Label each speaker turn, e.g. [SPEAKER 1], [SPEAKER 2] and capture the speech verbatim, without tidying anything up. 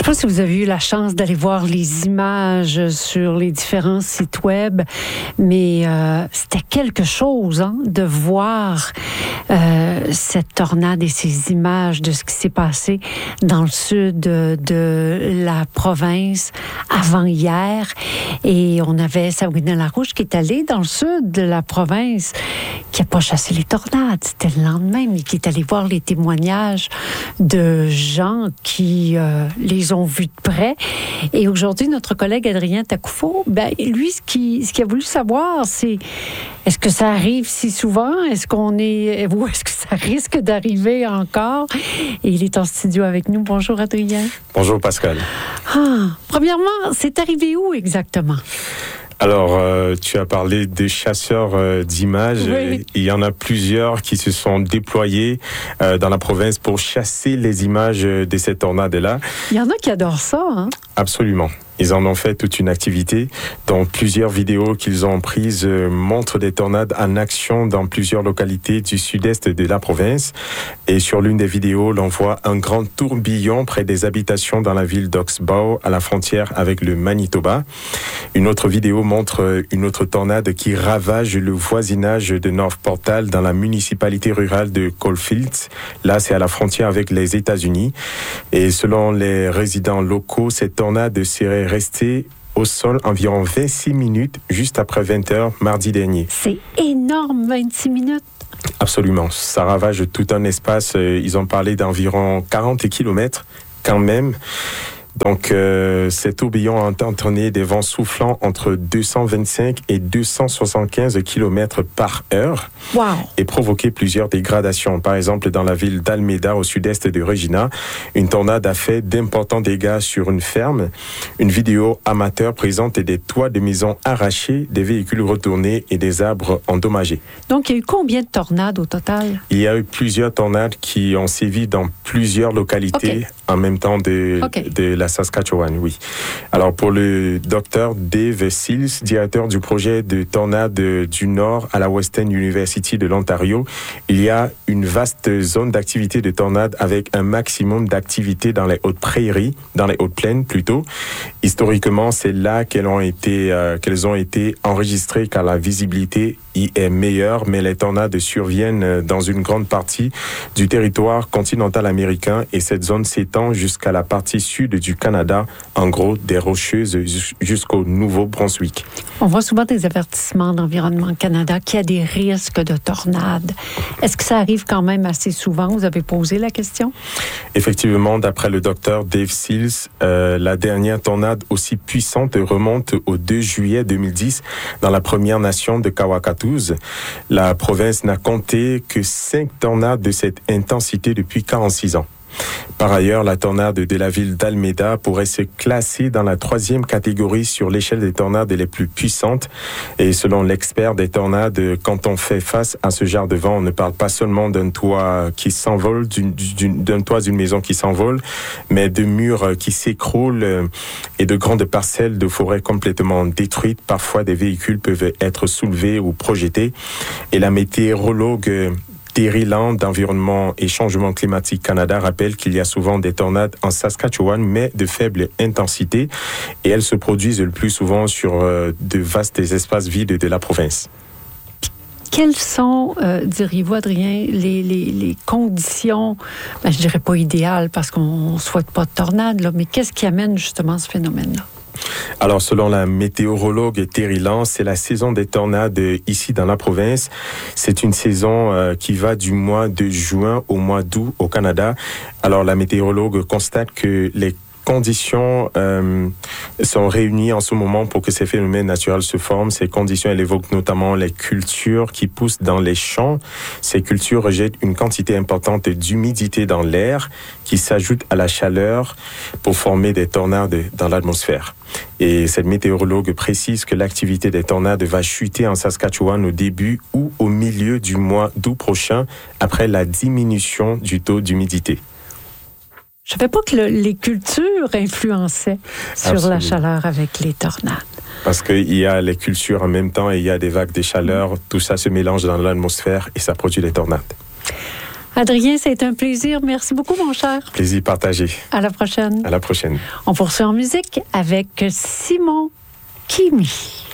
[SPEAKER 1] sais pas si vous avez eu la chance d'aller voir les images sur les différents sites web, mais euh, c'était quelque chose hein, de voir euh, cette tornade et ces images de ce qui s'est passé dans le sud de, de la province avant hier. Et on avait Sabrina Larouche qui est allée dans le sud de la province, qui n'a pas chassé les tornades. C'était le lendemain, mais qui est allée voir les témoignages de gens qui euh, les ont vus de près. Et aujourd'hui, notre collègue Adrien Takoufo, ben, lui, ce qu'il ce qu'il a voulu savoir, c'est est-ce que ça arrive si souvent? Est-ce qu'on est... Ou est-ce que ça risque d'arriver encore? Et il est en studio avec nous. Bonjour, Adrien.
[SPEAKER 2] Bonjour, Pascal.
[SPEAKER 1] Ah, premièrement, c'est arrivé où exactement?
[SPEAKER 2] Alors, euh, tu as parlé des chasseurs euh, d'images.
[SPEAKER 1] Oui.
[SPEAKER 2] Il y en a plusieurs qui se sont déployés euh, dans la province pour chasser les images de cette tornade-là.
[SPEAKER 1] Il y en a qui adorent ça, hein?
[SPEAKER 2] Absolument. Ils en ont fait toute une activité. Dans plusieurs vidéos qu'ils ont prises euh, montrent des tornades en action dans plusieurs localités du sud-est de la province. Et sur l'une des vidéos, l'on voit un grand tourbillon près des habitations dans la ville d'Oxbow, à la frontière avec le Manitoba. Une autre vidéo montre une autre tornade qui ravage le voisinage de North Portal dans la municipalité rurale de Caulfield. Là, c'est à la frontière avec les États-Unis. Et selon les résidents locaux, cette tornade serait restée au sol environ vingt-six minutes juste après vingt heures mardi dernier.
[SPEAKER 1] C'est énorme, vingt-six minutes.
[SPEAKER 2] Absolument. Ça ravage tout un espace. Ils ont parlé d'environ quarante kilomètres quand même. Donc, euh, cet tourbillon a entraîné des vents soufflant entre deux cent vingt-cinq et deux cent soixante-quinze kilomètres par heure.
[SPEAKER 1] Wow.
[SPEAKER 2] Et provoqué plusieurs dégradations. Par exemple, dans la ville d'Almeda, au sud-est de Regina, une tornade a fait d'importants dégâts sur une ferme. Une vidéo amateur présente des toits de maisons arrachés, des véhicules retournés et des arbres endommagés.
[SPEAKER 1] Donc, il y a eu combien de tornades au total?
[SPEAKER 2] Il y a eu plusieurs tornades qui ont sévi dans plusieurs localités okay. en même temps de, okay. de la Saskatchewan, oui. Alors, pour le docteur Dave Seals, directeur du projet de tornade du Nord à la Western University de l'Ontario, il y a une vaste zone d'activité de tornade avec un maximum d'activité dans les hautes prairies, dans les hautes plaines plutôt. Historiquement, c'est là qu'elles ont été, euh, qu'elles ont été enregistrées car la visibilité y est meilleure, mais les tornades surviennent dans une grande partie du territoire continental américain et cette zone s'étend jusqu'à la partie sud du Canada, en gros des Rocheuses jusqu'au Nouveau-Brunswick.
[SPEAKER 1] On voit souvent des avertissements d'Environnement Canada qu'il y a des risques de tornades. Est-ce que ça arrive quand même assez souvent? Vous avez posé la question? Effectivement, d'après le docteur Dave Seals, euh, la dernière tornade aussi puissante remonte au deux juillet deux mille dix dans la Première Nation de Kawakatouz. La province n'a compté que cinq tornades de cette intensité depuis quarante-six ans. Par ailleurs, la tornade de la ville d'Almeda pourrait se classer dans la troisième catégorie sur l'échelle des tornades les plus puissantes. Et selon l'expert des tornades, quand on fait face à ce genre de vent, on ne parle pas seulement d'un toit qui s'envole, d'une, d'une, d'un toit d'une maison qui s'envole, mais de murs qui s'écroulent et de grandes parcelles de forêt complètement détruites. Parfois, des véhicules peuvent être soulevés ou projetés. Et la météorologue Terry Land d'Environnement et Changement Climatique Canada rappelle qu'il y a souvent des tornades en Saskatchewan, mais de faible intensité, et elles se produisent le plus souvent sur euh, de vastes espaces vides de la province. Quelles sont, euh, diriez-vous, Adrien, les, les, les conditions, ben, je dirais pas idéales parce qu'on ne souhaite pas de tornade, là, mais qu'est-ce qui amène justement ce phénomène-là? Alors, selon la météorologue Terry Land, c'est la saison des tornades ici dans la province. C'est une saison euh, qui va du mois de juin au mois d'août au Canada. Alors, la météorologue constate que les conditions euh, sont réunies en ce moment pour que ces phénomènes naturels se forment. Ces conditions, elles évoquent notamment les cultures qui poussent dans les champs. Ces cultures rejettent une quantité importante d'humidité dans l'air qui s'ajoute à la chaleur pour former des tornades dans l'atmosphère. Et cette météorologue précise que l'activité des tornades va chuter en Saskatchewan au début ou au milieu du mois d'août prochain après la diminution du taux d'humidité. Je ne savais pas que le, les cultures influençaient sur Absolument. La chaleur avec les tornades. Parce qu'il y a les cultures en même temps et il y a des vagues de chaleur. Tout ça se mélange dans l'atmosphère et ça produit des tornades. Adrien, c'est un plaisir. Merci beaucoup, mon cher.
[SPEAKER 2] Plaisir partagé.
[SPEAKER 1] À la prochaine.
[SPEAKER 2] À la prochaine.
[SPEAKER 1] On poursuit en musique avec Simon Kimi.